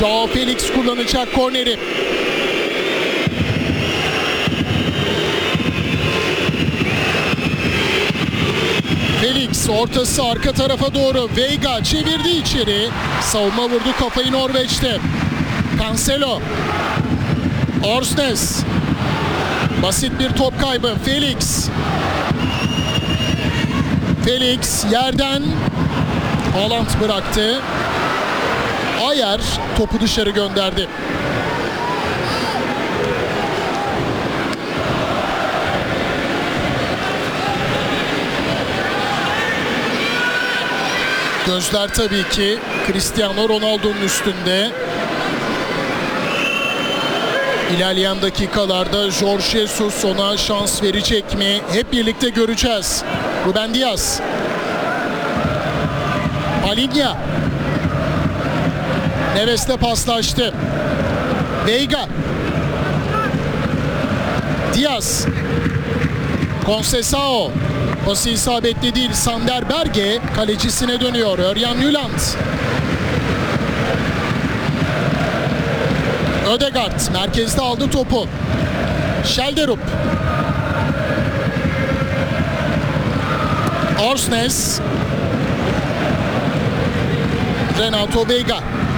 Joao Felix kullanacak korneri. Felix ortası arka tarafa doğru. Veiga çevirdi içeri. Savunma vurdu kafayı Norveç'te. Cancelo. Orsnes. Basit bir top kaybı. Felix. Felix yerden Haaland bıraktı. Ayer topu dışarı gönderdi. Gözler tabii ki Cristiano Ronaldo'nun üstünde. İlerleyen dakikalarda Jorge Jesus ona şans verecek mi? Hep birlikte göreceğiz. Ruben Dias. Palinha. Neves'le paslaştı. Veiga. Dias. Conceição. Pası isabetli değil. Sander Berge kalecisine dönüyor. Örjan Nyland. Ødegaard merkezde aldı topu. Schelderup. Orsnes. Renato Veiga.